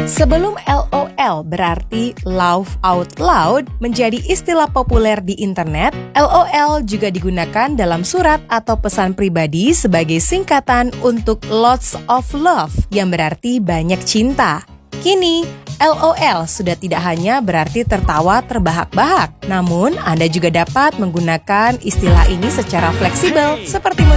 Sebelum LOL berarti laugh out loud menjadi istilah populer di internet, LOL juga digunakan dalam surat atau pesan pribadi sebagai singkatan untuk lots of love yang berarti banyak cinta. Kini, LOL sudah tidak hanya berarti tertawa terbahak-bahak, namun Anda juga dapat menggunakan istilah ini secara fleksibel seperti